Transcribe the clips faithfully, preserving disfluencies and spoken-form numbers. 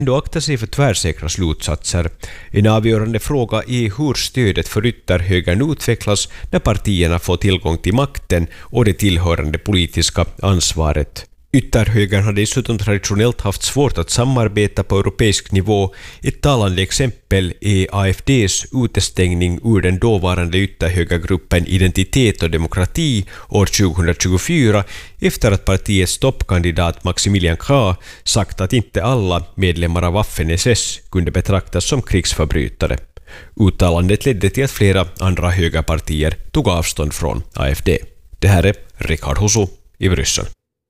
ändå akta sig för tvärsäkra slutsatser. En avgörande fråga är hur stödet för ytterhögern utvecklas när partierna får tillgång till makten och det tillhörande politiska ansvaret. Ytterhögern har dessutom traditionellt haft svårt att samarbeta på europeisk nivå. Ett talande exempel är A F D:s utestängning ur den dåvarande ytterhögergruppen Identitet och demokrati år tjugohundratjugofyra efter att partiets toppkandidat Maximilian Krah sagt att inte alla medlemmar av Waffen S S kunde betraktas som krigsförbrytare. Uttalandet ledde till att flera andra högerpartier tog avstånd från A F D. Det här är Rickard Husu i Bryssel.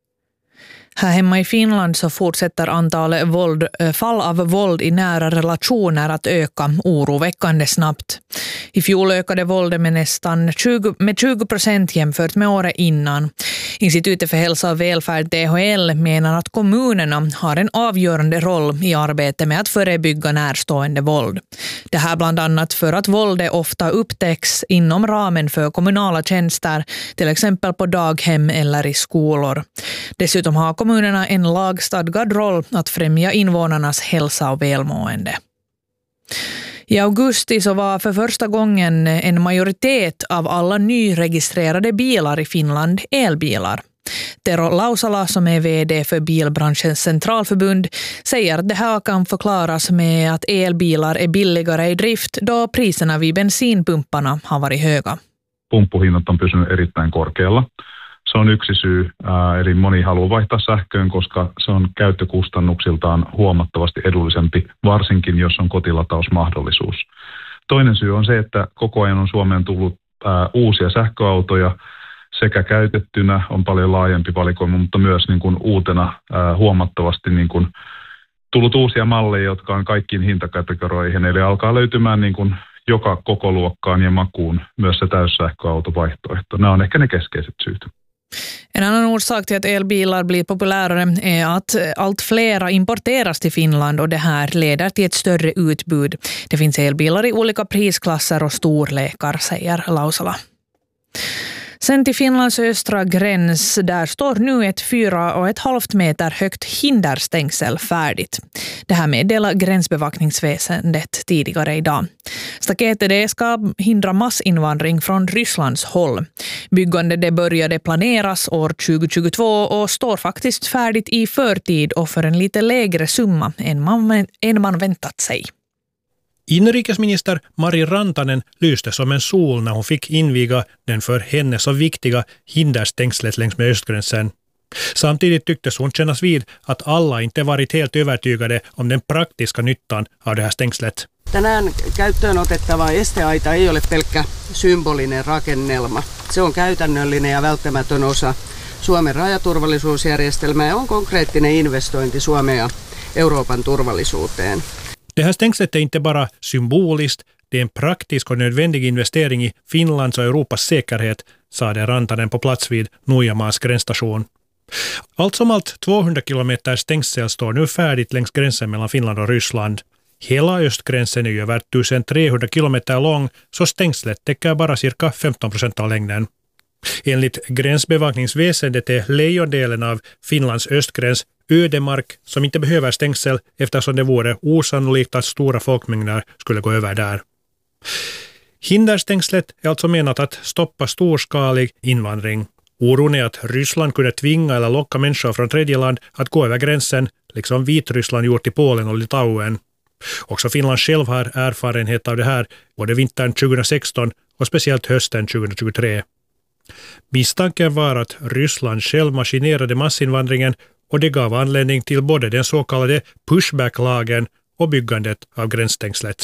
Här hemma i Finland så fortsätter antalet våld, fall av våld i nära relationer att öka oroväckande snabbt. I fjol ökade våldet med nästan tjugo, med tjugo procent jämfört med året innan. Institutet för hälsa och välfärd D H L menar att kommunerna har en avgörande roll i arbetet med att förebygga närstående våld. Det här bland annat för att våldet ofta upptäcks inom ramen för kommunala tjänster, till exempel på daghem eller i skolor. Dessutom har kommunerna en lagstadgad roll att främja invånarnas hälsa och välmående. I augusti så var för första gången en majoritet av alla nyregistrerade bilar i Finland elbilar. Tero Lausala, som är vd för bilbranschens centralförbund, säger att det här kan förklaras med att elbilar är billigare i drift då priserna vid bensinpumparna har varit höga. Pumppuhinnat on pysynyt erittäin korkealla. Se on yksi syy, eli moni haluaa vaihtaa sähköön, koska se on käyttökustannuksiltaan huomattavasti edullisempi, varsinkin jos on kotilatausmahdollisuus. Toinen syy on se, että koko ajan on Suomeen tullut ää, uusia sähköautoja, sekä käytettynä on paljon laajempi valikoima, mutta myös niin kuin uutena ää, huomattavasti niin kuin tullut uusia malleja, jotka on kaikkiin hintakategorioihin, eli alkaa löytymään niin kuin joka kokoluokkaan ja makuun myös se täyssähköautovaihtoehto. Nämä on ehkä ne keskeiset syyt. En annan orsak till att elbilar blir populärare är att allt flera importeras till Finland och det här leder till ett större utbud. Det finns elbilar i olika prisklasser och storlekar, säger Lausala. Sen till Finlands östra gräns, där står nu ett fyra och ett halvt meter högt hinderstängsel färdigt. Det här meddelar gränsbevakningsväsendet tidigare idag. Staketet det ska hindra massinvandring från Rysslands håll. Byggandet det började planeras år tjugohundratjugotvå och står faktiskt färdigt i förtid och för en lite lägre summa än man, än man väntat sig. Inrikesminister Mari Rantanen lyste som en sol när hon fick inviga den för henne så viktiga hinderstängslet längs med östgränsen. Samtidigt tycktes hon kännas vid att alla inte varit helt övertygade om den praktiska nyttan av det här stängslet. Tänään käyttöön otettava esteaita ei ole pelkkä symbolinen rakennelma. Se on käytännöllinen ja välttämätön osa Suomen rajaturvallisuusjärjestelmää ja on konkreettinen investointi Suomen ja Euroopan turvallisuuteen. Det här stängslet är inte bara symboliskt, det är en praktisk och nödvändig investering i Finlands och Europas säkerhet, sade Rantanen på plats vid Nuijamaas gränsstation. Allt som allt tvåhundra kilometer stängsel står nu färdigt längs gränsen mellan Finland och Ryssland. Hela östgränsen är ju över tusentrehundra kilometer lång, så stängslet täcker bara cirka femton procent av längden. Enligt gränsbevakningsväsendet är lejondelen av Finlands östgräns ödemark som inte behöver stängsel eftersom det vore osannolikt att stora folkmängder skulle gå över där. Hinderstängslet är alltså menat att stoppa storskalig invandring. Oron är att Ryssland kunde tvinga eller locka människor från tredje land att gå över gränsen, liksom Vitryssland gjort i Polen och Litauen. Också Finland själv har erfarenhet av det här både vintern tjugohundrasexton och speciellt hösten tjugohundratjugotre. Misstanken var att Ryssland själv maskinerade massinvandringen och det gav anledning till både den så kallade pushback-lagen och byggandet av gränsstängslet.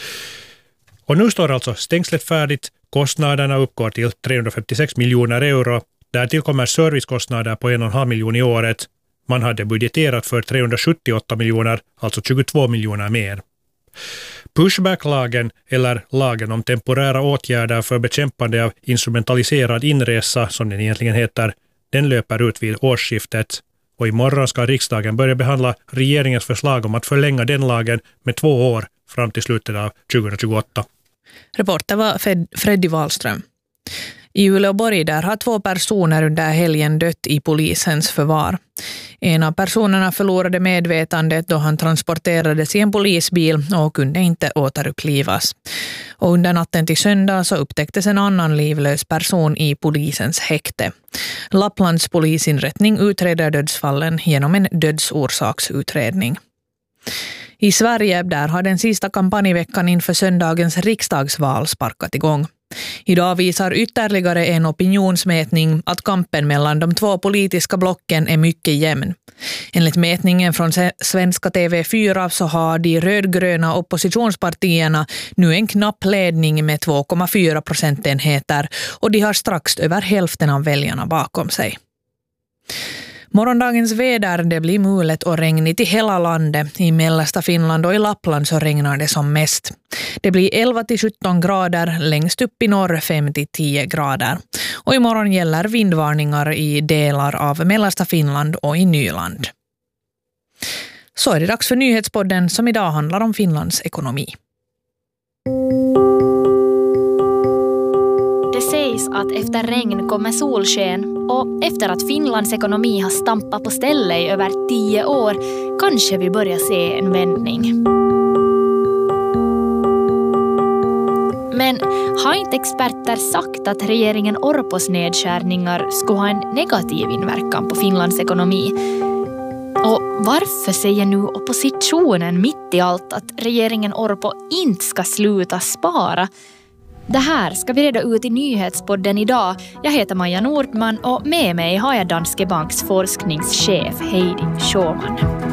Och nu står alltså stängslet färdigt. Kostnaderna uppgår till trehundrafemtiosex miljoner euro. Därtill kommer servicekostnader på en och en halv miljon i året. Man hade budgeterat för trehundrasjuttioåtta miljoner, alltså tjugotvå miljoner mer. Pushback-lagen, eller lagen om temporära åtgärder för bekämpande av instrumentaliserad inresa, som den egentligen heter, den löper ut vid årsskiftet. Och imorgon ska riksdagen börja behandla regeringens förslag om att förlänga den lagen med två år fram till slutet av tjugohundratjugoåtta. Reporter var Fred, Freddy Wahlström. I Uleåborg där har två personer under helgen dött i polisens förvar. En av personerna förlorade medvetandet då han transporterades i en polisbil och kunde inte återupplivas. Och under natten till söndag så upptäcktes en annan livlös person i polisens häkte. Lapplands polisinrättning utreder dödsfallen genom en dödsorsaksutredning. I Sverige där har den sista kampanjveckan inför söndagens riksdagsval sparkat igång. Idag visar ytterligare en opinionsmätning att kampen mellan de två politiska blocken är mycket jämn. Enligt mätningen från svenska T V fyra så har de rödgröna oppositionspartierna nu en knapp ledning med två komma fyra procentenheter och de har strax över hälften av väljarna bakom sig. Morgondagens väder det blir mulet och regnigt i hela landet. I mellersta Finland och i Lappland så regnar det som mest. Det blir elva till sjutton grader, längst upp i norr fem till tio grader. Och imorgon gäller vindvarningar i delar av mellersta Finland och i Nyland. Så är det dags för nyhetspodden som idag handlar om Finlands ekonomi. Det sägs att efter regn kommer solsken och efter att Finlands ekonomi har stampat på ställe i över tio år kanske vi börjar se en vändning. Men har inte experter sagt att regeringen Orpos nedskärningar skulle ha en negativ inverkan på Finlands ekonomi? Och varför säger nu oppositionen mitt i allt att regeringen Orpo inte ska sluta spara? Det här ska vi reda ut i nyhetspodden idag. Jag heter Maja Nordman och med mig har jag Danske Banks forskningschef Heidi Schåman.